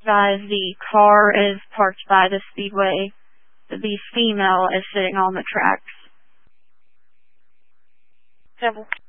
Guys, the car is parked by the speedway. The female is sitting on the tracks. Temple.